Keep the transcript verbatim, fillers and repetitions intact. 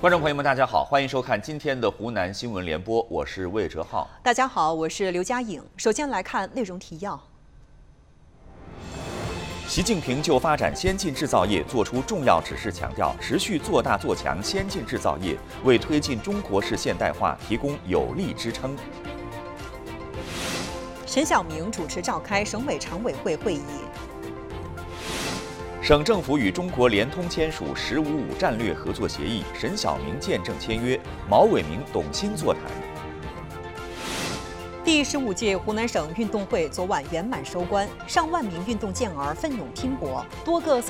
观众朋友们，大家好，欢迎收看今天的湖南新闻联播，我是魏哲浩。 大家好，我是刘佳颖。首先来看内容提要。 习近平就发展先进制造业作出重要指示，强调持续做大做强先进制造业，为推进中国式现代化提供有力支撑。 沈晓明主持召开省委常委会会议。 省政府与中国联通签署“十五五”战略合作协议，沈晓明见证签约，毛伟明、董欣座谈。第十五届湖南省运动会昨晚圆满收官，上万名运动健儿奋勇拼搏，多个